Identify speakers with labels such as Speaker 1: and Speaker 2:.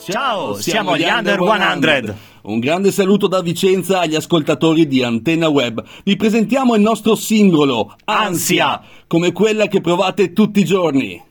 Speaker 1: Ciao, siamo gli Under 100.
Speaker 2: Un grande saluto da Vicenza agli ascoltatori di Antenna Web. Vi presentiamo il nostro singolo, Ansia, come quella che provate tutti i giorni.